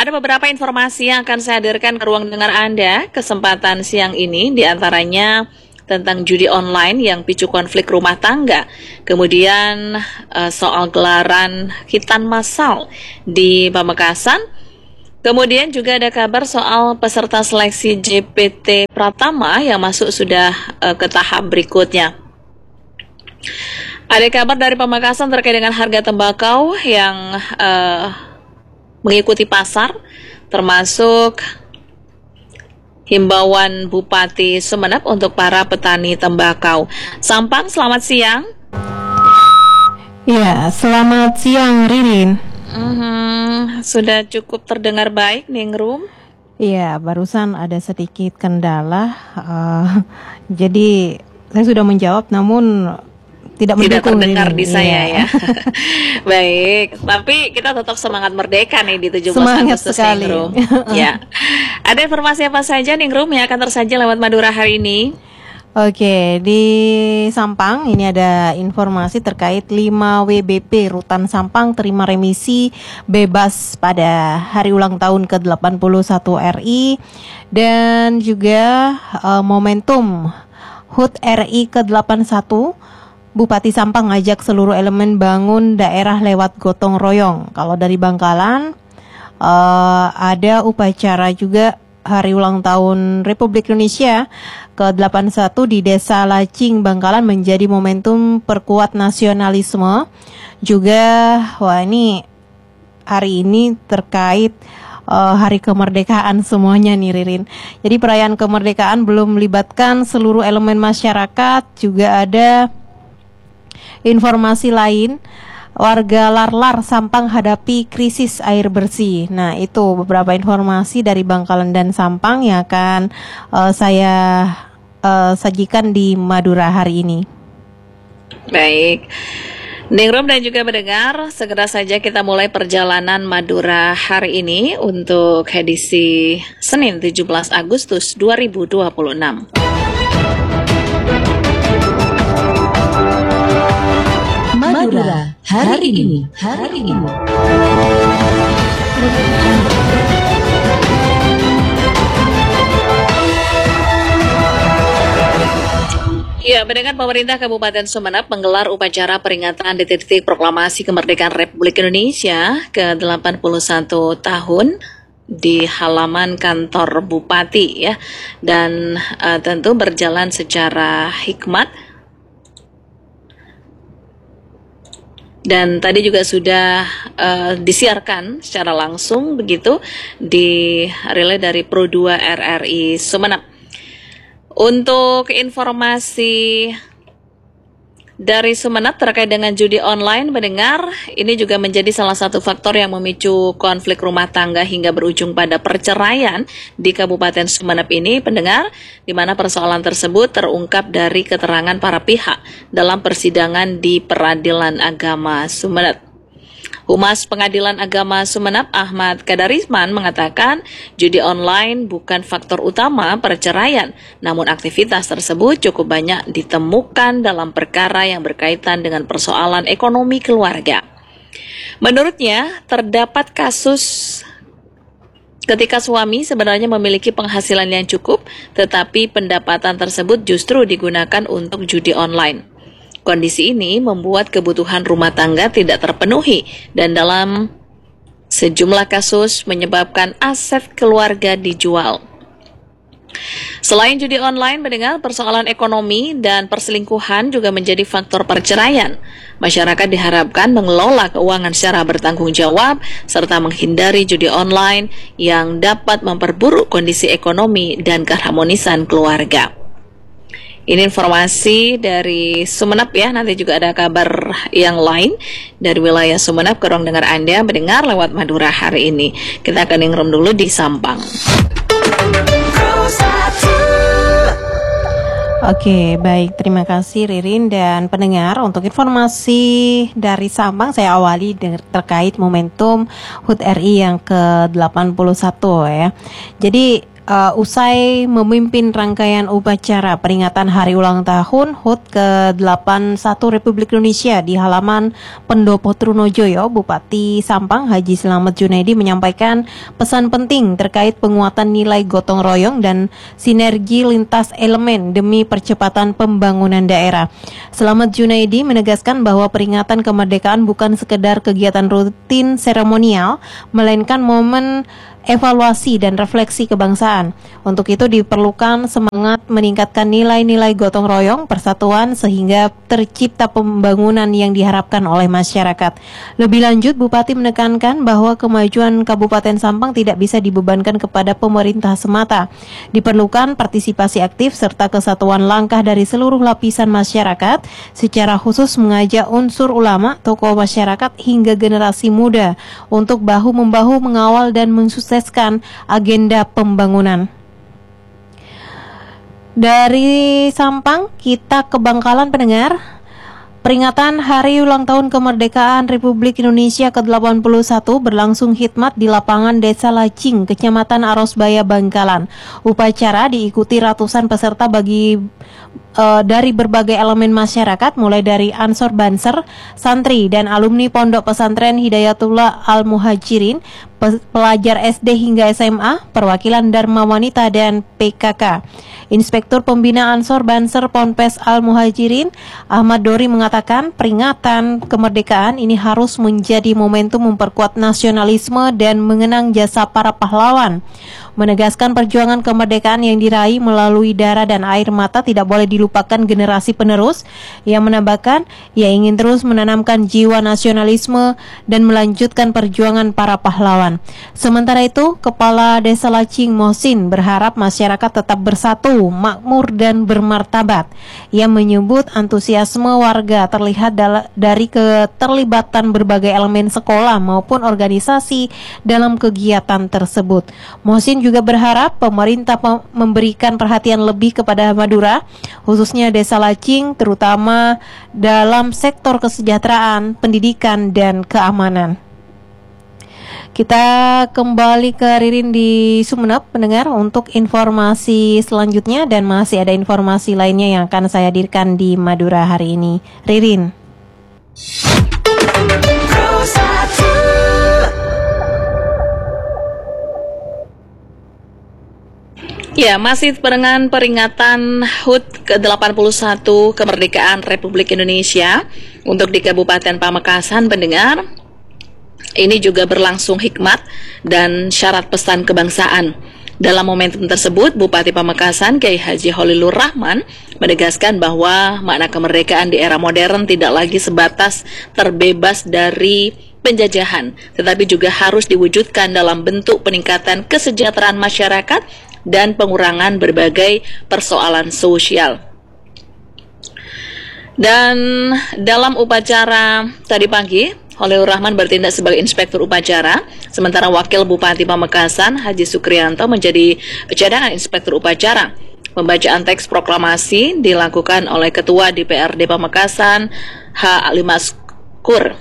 Ada beberapa informasi yang akan saya hadirkan ke ruang dengar Anda kesempatan siang ini, diantaranya tentang judi online yang picu konflik rumah tangga, kemudian soal gelaran khitan massal di Pamekasan, kemudian juga ada kabar soal peserta seleksi JPT Pratama yang masuk sudah ke tahap berikutnya. Ada kabar dari Pamekasan terkait dengan harga tembakau yang mengikuti pasar, termasuk himbauan Bupati Sumeneb untuk para petani tembakau. Sampang, selamat siang. Ya, selamat siang Ririn. Sudah cukup terdengar baik, Ningrum? Iya, barusan ada sedikit kendala, jadi saya sudah menjawab, namun tidak terdengar di saya ya. Baik, tapi kita tetap semangat merdeka nih di 17 semangat Agustus, sekali. Ningrum. Ya. Ada informasi apa saja, Ningrum, yang akan tersaji lewat Madura hari ini? Oke, di Sampang ini ada informasi terkait 5 WBP Rutan Sampang terima remisi bebas pada hari ulang tahun ke-81 RI, dan juga momentum HUT RI ke-81, Bupati Sampang ngajak seluruh elemen bangun daerah lewat gotong royong. Kalau dari Bangkalan ada upacara juga hari ulang tahun Republik Indonesia ke-81 di Desa Lacing, Bangkalan, menjadi momentum perkuat nasionalisme. Juga ini hari ini terkait hari kemerdekaan semuanya nih Ririn. Jadi perayaan kemerdekaan belum melibatkan seluruh elemen masyarakat. Juga ada informasi lain, warga Larlar Sampang hadapi krisis air bersih. Nah, itu beberapa informasi dari Bangkalan dan Sampang yang akan saya sajikan di Madura hari ini. Baik, Ningrum dan juga mendengar, segera saja kita mulai perjalanan Madura hari ini untuk edisi Senin 17 Agustus 2026. Madura hari ini. Ya, mendengar pemerintah Kabupaten Sumeneb menggelar upacara peringatan detik-detik proklamasi kemerdekaan Republik Indonesia ke-81 tahun di halaman kantor Bupati ya, dan tentu berjalan secara hikmat. Dan tadi juga sudah disiarkan secara langsung begitu di relay dari Pro 2 RRI Sumeneb. Untuk informasi dari Sumeneb terkait dengan judi online, mendengar ini juga menjadi salah satu faktor yang memicu konflik rumah tangga hingga berujung pada perceraian di Kabupaten Sumeneb ini, pendengar, di mana persoalan tersebut terungkap dari keterangan para pihak dalam persidangan di Peradilan Agama Sumeneb. Humas Pengadilan Agama Sumeneb Ahmad Kadarisman mengatakan judi online bukan faktor utama perceraian, namun aktivitas tersebut cukup banyak ditemukan dalam perkara yang berkaitan dengan persoalan ekonomi keluarga. Menurutnya, terdapat kasus ketika suami sebenarnya memiliki penghasilan yang cukup, tetapi pendapatan tersebut justru digunakan untuk judi online. Kondisi ini membuat kebutuhan rumah tangga tidak terpenuhi dan dalam sejumlah kasus menyebabkan aset keluarga dijual. Selain judi online, mendengar persoalan ekonomi dan perselingkuhan juga menjadi faktor perceraian. Masyarakat diharapkan mengelola keuangan secara bertanggung jawab serta menghindari judi online yang dapat memperburuk kondisi ekonomi dan keharmonisan keluarga. Ini informasi dari Sumeneb ya, nanti juga ada kabar yang lain dari wilayah Sumeneb ke ruang dengar Anda mendengar lewat Madura hari ini. Kita akan ningrum dulu di Sampang. Oke, baik, terima kasih Ririn dan pendengar. Untuk informasi dari Sampang saya awali terkait momentum HUT RI yang ke-81 ya. Jadi usai memimpin rangkaian upacara peringatan Hari Ulang Tahun HUT ke-81 Republik Indonesia di halaman Pendopo Trunojoyo, Bupati Sampang Haji Slamet Junaidi menyampaikan pesan penting terkait penguatan nilai gotong royong dan sinergi lintas elemen demi percepatan pembangunan daerah. Slamet Junaidi menegaskan bahwa peringatan kemerdekaan bukan sekedar kegiatan rutin seremonial, melainkan momen evaluasi dan refleksi kebangsaan. Untuk itu diperlukan semangat meningkatkan nilai-nilai gotong royong, persatuan sehingga tercipta pembangunan yang diharapkan oleh masyarakat. Lebih lanjut, Bupati menekankan bahwa kemajuan Kabupaten Sampang tidak bisa dibebankan kepada pemerintah semata. Diperlukan partisipasi aktif serta kesatuan langkah dari seluruh lapisan masyarakat, secara khusus mengajak unsur ulama, tokoh masyarakat hingga generasi muda untuk bahu-membahu mengawal dan mensukseskan agenda pembangunan. Dari Sampang kita ke Bangkalan pendengar. Peringatan Hari Ulang Tahun Kemerdekaan Republik Indonesia ke-81 berlangsung khidmat di lapangan Desa Lacing, Kecamatan Arosbaya, Bangkalan. Upacara diikuti ratusan peserta dari berbagai elemen masyarakat, mulai dari Ansor Banser, santri dan alumni Pondok Pesantren Hidayatullah Al-Muhajirin, pelajar SD hingga SMA, perwakilan Dharma Wanita dan PKK. Inspektur Pembina Ansor Banser Ponpes Al-Muhajirin, Ahmad Dori mengatakan peringatan kemerdekaan ini harus menjadi momentum memperkuat nasionalisme dan mengenang jasa para pahlawan. Menegaskan perjuangan kemerdekaan yang diraih melalui darah dan air mata tidak boleh dilupakan generasi penerus. Ia menambahkan, ia ingin terus menanamkan jiwa nasionalisme dan melanjutkan perjuangan para pahlawan. Sementara itu, Kepala Desa Lacing Mohsin berharap masyarakat tetap bersatu, makmur dan bermartabat. Ia menyebut antusiasme warga terlihat dari keterlibatan berbagai elemen sekolah maupun organisasi dalam kegiatan tersebut. Mohsin juga berharap pemerintah memberikan perhatian lebih kepada Madura, khususnya Desa Lacing, terutama dalam sektor kesejahteraan, pendidikan, dan keamanan. Kita kembali ke Ririn di Sumeneb, pendengar, untuk informasi selanjutnya, dan masih ada informasi lainnya yang akan saya hadirkan di Madura hari ini. Ririn. Ya, masih dengan peringatan HUT ke-81 Kemerdekaan Republik Indonesia untuk di Kabupaten Pamekasan, pendengar. Ini juga berlangsung hikmat dan syarat pesan kebangsaan. Dalam momentum tersebut, Bupati Pamekasan Kiai Haji Holilur Rahman menegaskan bahwa makna kemerdekaan di era modern tidak lagi sebatas terbebas dari penjajahan, tetapi juga harus diwujudkan dalam bentuk peningkatan kesejahteraan masyarakat dan pengurangan berbagai persoalan sosial. Dan dalam upacara tadi pagi, Holilur Rahman bertindak sebagai inspektur upacara, sementara Wakil Bupati Pamekasan Haji Sukrianto menjadi cadangan inspektur upacara. Pembacaan teks proklamasi dilakukan oleh Ketua DPRD Pamekasan H. Ali Maskur.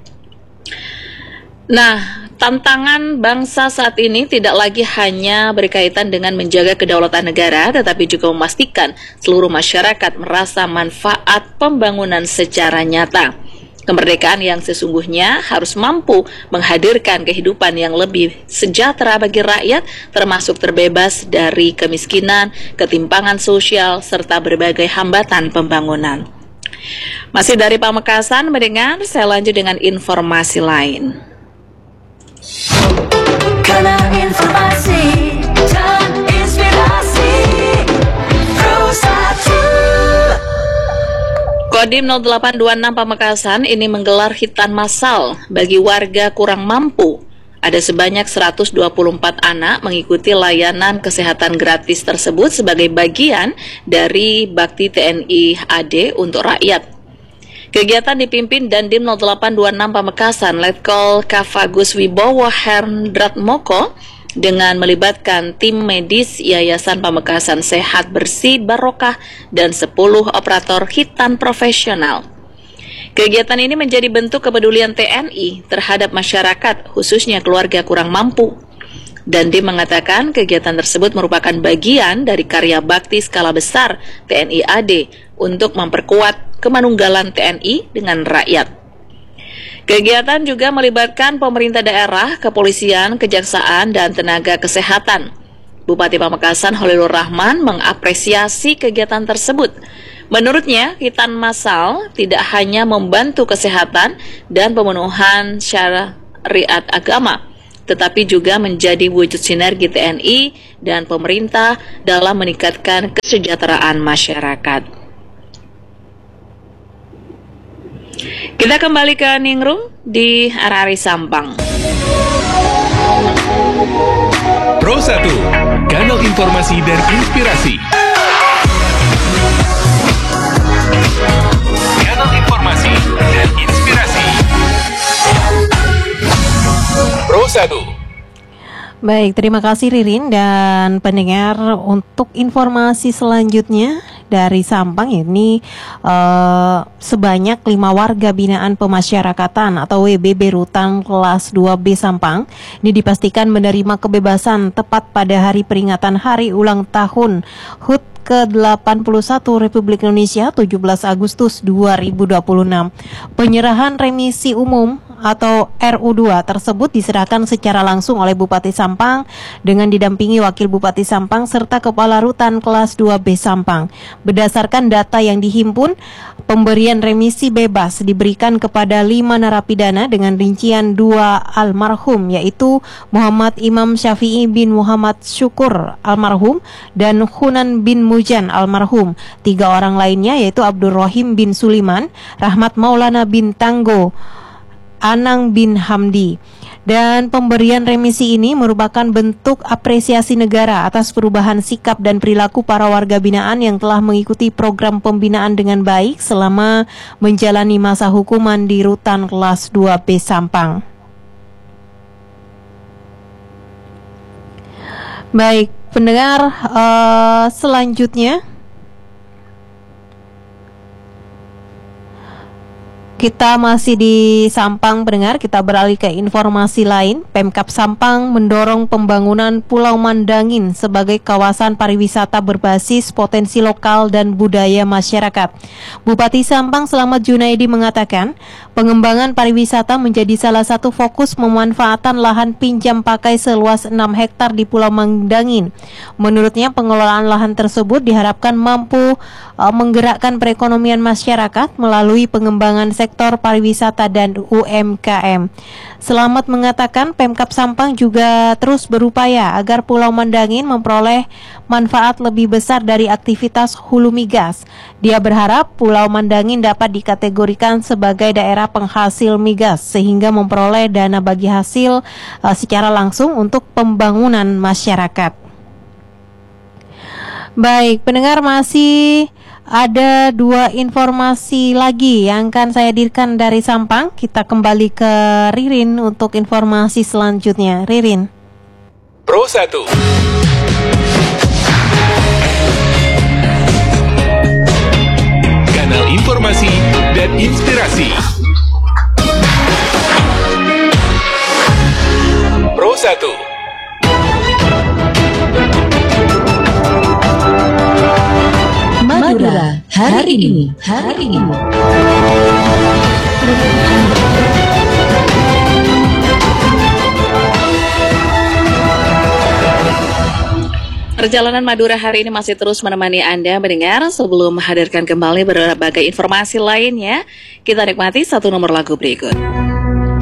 Nah, tantangan bangsa saat ini tidak lagi hanya berkaitan dengan menjaga kedaulatan negara, tetapi juga memastikan seluruh masyarakat merasa manfaat pembangunan secara nyata. Kemerdekaan yang sesungguhnya harus mampu menghadirkan kehidupan yang lebih sejahtera bagi rakyat, termasuk terbebas dari kemiskinan, ketimpangan sosial, serta berbagai hambatan pembangunan. Masih dari Pamekasan, mendengar, saya lanjut dengan informasi lain. Karena informasi dan inspirasi Pro1. Kodim 0826 Pamekasan ini menggelar hitan massal bagi warga kurang mampu. Ada sebanyak 124 anak mengikuti layanan kesehatan gratis tersebut sebagai bagian dari Bakti TNI AD untuk rakyat. Kegiatan dipimpin Dandim 0826 Pamekasan Letkol Kavagus Wibowo Herdratmoko dengan melibatkan tim medis Yayasan Pamekasan Sehat Bersih Barokah dan 10 operator hitan profesional. Kegiatan ini menjadi bentuk kepedulian TNI terhadap masyarakat, khususnya keluarga kurang mampu. Dandim mengatakan kegiatan tersebut merupakan bagian dari karya bakti skala besar TNI AD untuk memperkuat kemanunggalan TNI dengan rakyat. Kegiatan juga melibatkan pemerintah daerah, kepolisian, kejaksaan, dan tenaga kesehatan. Bupati Pamekasan Holilur Rahman mengapresiasi kegiatan tersebut. Menurutnya, khitan massal tidak hanya membantu kesehatan dan pemenuhan syariat agama, tetapi juga menjadi wujud sinergi TNI dan pemerintah dalam meningkatkan kesejahteraan masyarakat. Kita kembali ke Ningrum di RRI Sampang. Pro 1, kanal informasi dan inspirasi. Kanal informasi dan inspirasi. Pro 1. Baik, terima kasih Ririn dan pendengar. Untuk informasi selanjutnya dari Sampang ini sebanyak 5 warga binaan pemasyarakatan atau WBB Rutan kelas 2B Sampang ini dipastikan menerima kebebasan tepat pada hari peringatan Hari Ulang Tahun HUT ke-81 Republik Indonesia 17 Agustus 2026. Penyerahan remisi umum atau RU2 tersebut diserahkan secara langsung oleh Bupati Sampang dengan didampingi Wakil Bupati Sampang serta Kepala Rutan kelas 2B Sampang. Berdasarkan data yang dihimpun, pemberian remisi bebas diberikan kepada 5 narapidana dengan rincian 2 almarhum, yaitu Muhammad Imam Syafi'i bin Muhammad Syukur almarhum dan Hunan bin Mujan almarhum. 3 orang lainnya yaitu Abdul Rohim bin Suliman, Rahmat Maulana bin Tanggo, Anang bin Hamdi. Dan pemberian remisi ini merupakan bentuk apresiasi negara atas perubahan sikap dan perilaku para warga binaan yang telah mengikuti program pembinaan dengan baik selama menjalani masa hukuman di Rutan kelas 2B Sampang. Baik, pendengar, selanjutnya kita masih di Sampang, pendengar. Kita beralih ke informasi lain. Pemkab Sampang mendorong pembangunan Pulau Mandangin sebagai kawasan pariwisata berbasis potensi lokal dan budaya masyarakat. Bupati Sampang Slamet Junaidi mengatakan, pengembangan pariwisata menjadi salah satu fokus pemanfaatan lahan pinjam pakai seluas 6 hektar di Pulau Mandangin. Menurutnya, pengelolaan lahan tersebut diharapkan mampu menggerakkan perekonomian masyarakat melalui pengembangan sektor pariwisata dan UMKM. Slamet mengatakan Pemkab Sampang juga terus berupaya agar Pulau Mandangin memperoleh manfaat lebih besar dari aktivitas hulu migas. Dia berharap Pulau Mandangin dapat dikategorikan sebagai daerah penghasil migas sehingga memperoleh dana bagi hasil secara langsung untuk pembangunan masyarakat. Baik, pendengar, masih ada 2 informasi lagi yang akan saya hadirkan dari Sampang. Kita kembali ke Ririn untuk informasi selanjutnya. Ririn. Pro 1. Kanal informasi dan inspirasi. Pro 1. Madura hari ini. Perjalanan Madura hari ini masih terus menemani Anda mendengar. Sebelum menghadirkan kembali berbagai informasi lainnya, kita nikmati satu nomor lagu berikut.